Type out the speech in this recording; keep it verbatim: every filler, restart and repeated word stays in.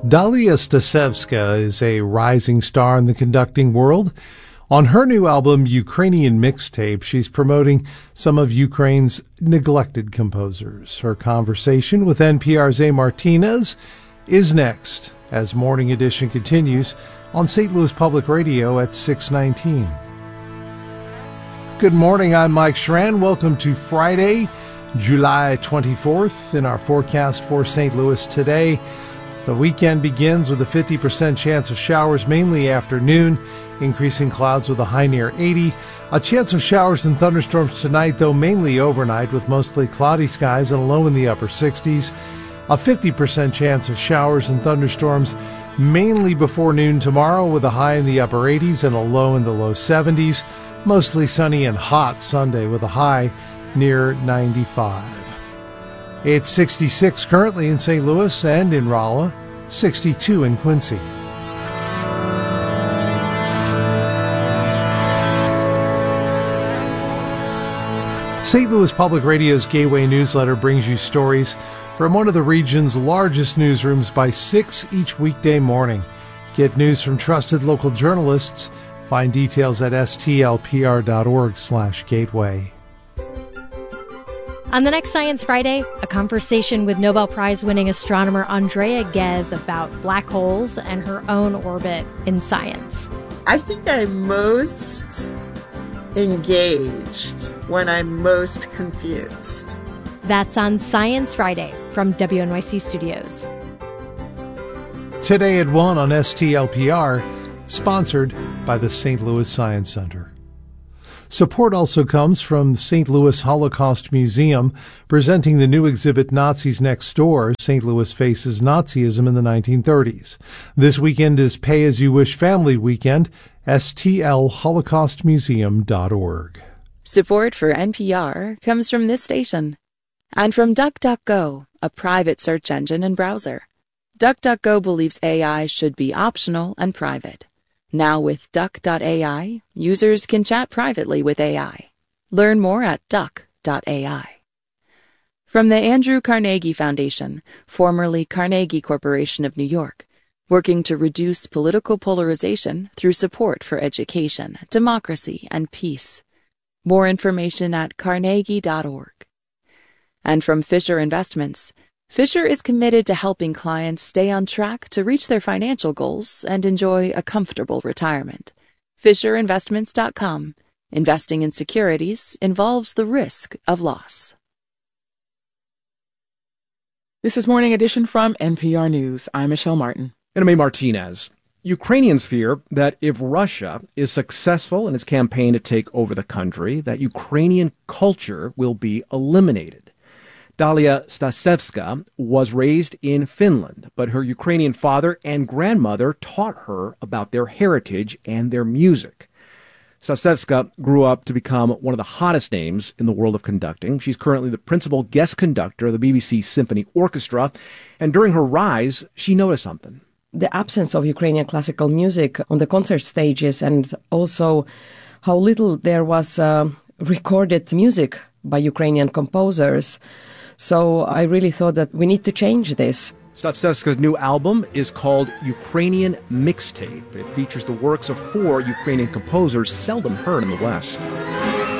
Dalia Stasevska is a rising star in the conducting world. On her new album, Ukrainian Mixtape, she's promoting some of Ukraine's neglected composers. Her conversation with N P R's A. Martinez is next, as Morning Edition continues on Saint Louis Public Radio at six nineteen. Good morning, I'm Mike Schran. Welcome to Friday, July twenty-fourth. In our forecast for Saint Louis today, the weekend begins with a fifty percent chance of showers, mainly afternoon, increasing clouds with a high near eighty. A chance of showers and thunderstorms tonight, though mainly overnight, with mostly cloudy skies and a low in the upper sixties. A fifty percent chance of showers and thunderstorms, mainly before noon tomorrow, with a high in the upper eighties and a low in the low seventies. Mostly sunny and hot Sunday with a high near ninety-five. It's sixty-six currently in Saint Louis and in Rolla, sixty-two in Quincy. Saint Louis Public Radio's Gateway newsletter brings you stories from one of the region's largest newsrooms by six each weekday morning. Get news from trusted local journalists. Find details at s t l p r dot org slash gateway. On the next Science Friday, a conversation with Nobel Prize-winning astronomer Andrea Ghez about black holes and her own orbit in science. I think I'm most engaged when I'm most confused. That's on Science Friday from W N Y C Studios. Today at one on S T L P R, sponsored by the Saint Louis Science Center. Support also comes from Saint Louis Holocaust Museum, presenting the new exhibit Nazis Next Door, Saint Louis Faces Nazism in the nineteen thirties. This weekend is Pay As You Wish Family Weekend, s t l holocaust museum dot org. Support for N P R comes from this station and from DuckDuckGo, a private search engine and browser. DuckDuckGo believes A I should be optional and private. Now with duck dot a i, users can chat privately with A I. Learn more at duck dot a i. From the Andrew Carnegie Foundation, formerly Carnegie Corporation of New York, working to reduce political polarization through support for education, democracy, and peace. More information at carnegie dot org. And from Fisher Investments, Fisher is committed to helping clients stay on track to reach their financial goals and enjoy a comfortable retirement. fisher investments dot com. Investing in securities involves the risk of loss. This is Morning Edition from N P R News. I'm Michelle Martin. And I'm A. Martinez. Ukrainians fear that if Russia is successful in its campaign to take over the country, that Ukrainian culture will be eliminated. Dalia Stasevska was raised in Finland, but her Ukrainian father and grandmother taught her about their heritage and their music. Stasevska grew up to become one of the hottest names in the world of conducting. She's currently the principal guest conductor of the B B C Symphony Orchestra, and during her rise, she noticed something. The absence of Ukrainian classical music on the concert stages, and also how little there was uh, recorded music by Ukrainian composers. So I really thought that we need to change this. Stasevska's new album is called Ukrainian Mixtape. It features the works of four Ukrainian composers seldom heard in the West.